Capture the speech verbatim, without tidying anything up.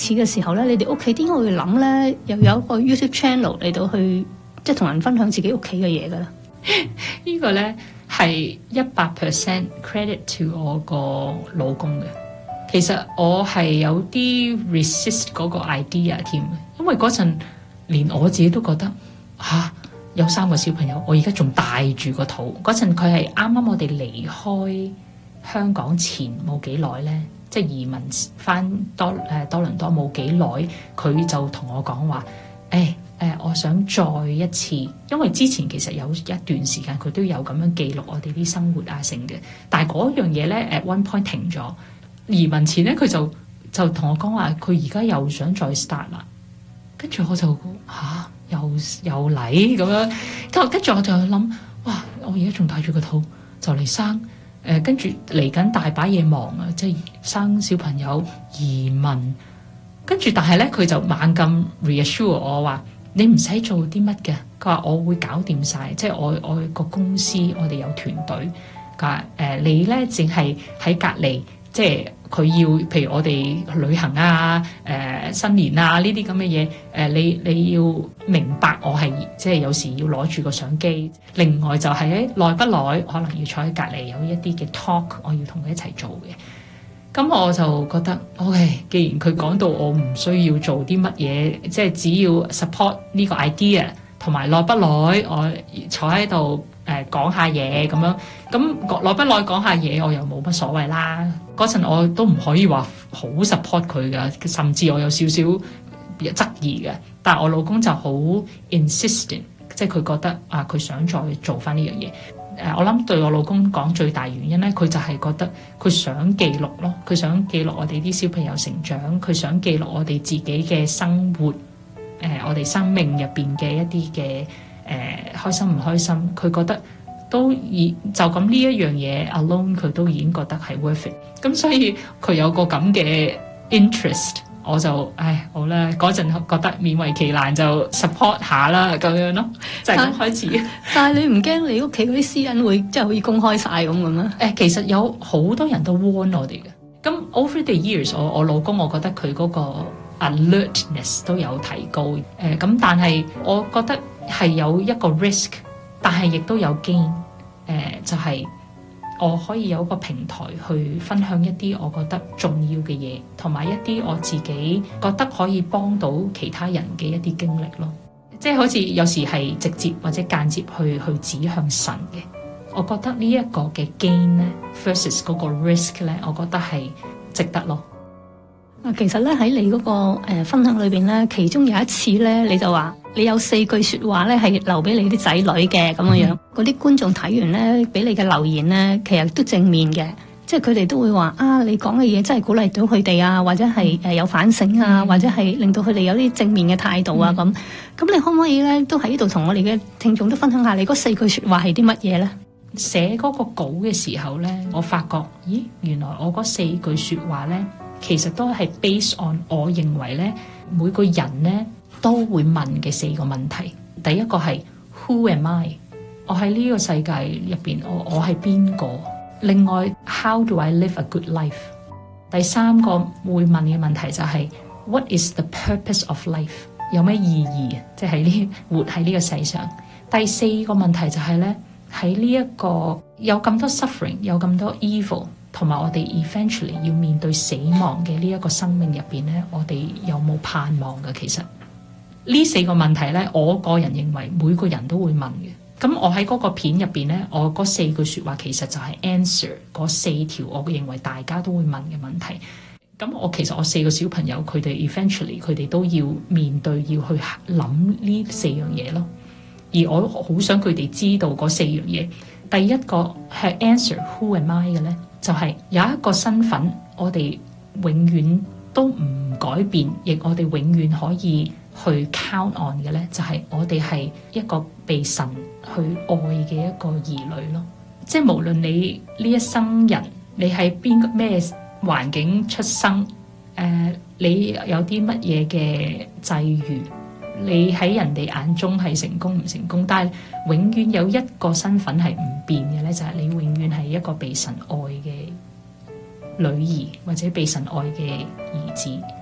始嘅時候咧，你哋屋企點解會諗咧？又有一個 YouTube channel 嚟到去即係同人分享自己屋企嘅嘢㗎啦。 呢個咧係一百 percent credit to 我個老公嘅。其實我係有啲 resist 嗰個 idea 添，因為嗰陣連我自己都覺得嚇、啊、有三個小朋友，我而家仲帶住個肚。嗰陣佢係啱啱我哋離開香港前冇幾耐咧，即係移民翻多誒多倫多冇幾耐，佢就同我講話誒。誒、呃，我想再一次，因為之前其實有一段時間佢都有咁樣記錄我哋啲生活啊成嘅，但係嗰樣嘢咧 at one point 停咗。移民前咧，佢就就同我講話，佢而家又想再 start 啦。跟住我就吓、啊，又又嚟咁樣。跟住我就諗，哇！我而家仲帶住個肚就嚟生，誒、呃，跟住嚟緊大把嘢忙啊，即係生小朋友、移民。跟住但係咧，佢就猛咁 reassure 我話。你唔使做啲乜嘅，佢話我會搞掂晒，即係我我個公司我哋有團隊，佢話誒你咧淨係喺隔離，即係佢要譬如我哋旅行啊、誒、呃、新年啊呢啲咁嘅嘢，誒、呃、你你要明白我係即係有時要攞住個相機，另外就係喺耐不耐可能要坐喺隔離有一啲嘅 talk，我要同佢一齊做嘅。咁我就覺得 OK， 既然佢講到我唔需要做啲乜嘢，即係只要 support 呢個 idea，同埋耐不耐我坐喺度誒講下嘢咁樣，咁耐不耐講下嘢我又冇乜所謂啦。嗰陣我都唔可以話好 support 佢㗎，甚至我有少少質疑嘅。但係我老公就好 insistent， 即係佢覺得啊，佢想再做翻呢樣嘢。誒，我諗對我老公講最大原因咧，佢就係覺得佢想記錄咯，佢想記錄我哋啲小朋友成長，佢想記錄我哋自己嘅生活，誒、呃，我哋生命入邊嘅一啲嘅誒開心唔開心，佢覺得都已就咁呢一樣嘢 alone， 佢都已經覺得係 worth it。咁所以佢有個咁嘅 interest。我就唉好啦，嗰陣覺得勉為其難就 support 下啦，咁樣咯，就係、是、咁開始。 但係你唔驚你屋企嗰啲私隱會即係可以公開晒咁嘅咩？ 誒，其實有好多人都 warn 我哋嘅。咁 over the years，我我老公我覺得佢嗰個 alertness 都有提高。誒、呃，咁但係我覺得係有一個 risk， 但係亦都有 gain。誒、呃，就係、是。我可以有一個平台去分享一啲我覺得重要嘅嘢，同埋一啲我自己覺得可以幫到其他人嘅一啲經歷咯。即係好似有時係直接或者間接去去指向神嘅。我覺得呢一個嘅 gain 咧 versus 嗰個 risk 咧，我覺得係值得咯。 啊，其實咧喺你嗰個誒分享裏邊咧，其中有一次咧，你就話你有四句說話咧係留俾你啲仔女嘅咁樣樣，嗰啲、嗯、觀眾睇完咧，俾你嘅留言咧，其實都正面嘅，即係佢哋都會話啊，你講嘅嘢真係鼓勵到佢哋啊，或者係誒有反省啊，嗯、或者係令到佢哋有啲正面嘅態度啊咁。咁、嗯、你可唔可以咧都喺呢度同我哋嘅聽眾都分享下你嗰四句說話係啲乜嘢咧？ 寫嗰個稿嘅時候咧，我發覺咦，原來我嗰四句說話咧。其實都係 based on 我認為咧，每個人咧都會問嘅四個問題。第一個係 Who am I？ 我喺呢個世界入邊，我我係邊個？另外 How do I live a good life？ 第三個會問嘅問題就係 What is the purpose of life？ 有咩意義？即係喺呢活喺呢個世上。第四個問題就係咧，喺呢一個有咁多 suffering， 有咁多 evil。同埋我哋 eventually 要面對死亡嘅呢一個生命入邊咧，我哋有冇盼望嘅？其實呢四個問題咧，我個人認為每個人都會問嘅。咁我喺嗰個片入邊咧，我嗰四句說話其實就係 answer 嗰四條我認為大家都會問嘅問題。咁我其實我四個小朋友佢哋 eventually 佢哋都要面對，要去諗呢四樣嘢咯。而我好想佢哋知道嗰四樣嘢。第一個係 answer Who am I 嘅咧？就係有一個身份，我哋永遠都唔改變，亦我哋永遠可以去 count on 嘅咧，就係我哋係一個被神去愛嘅一個兒女咯。即係無論你呢一生人，你喺邊個咩環境出生，誒、呃，你有啲乜嘢嘅際遇，你喺人哋眼中係成功唔成功，但係永遠有一個身份係唔變嘅咧，就係、是、你永遠係一個被神愛嘅女兒或者被神愛嘅兒子。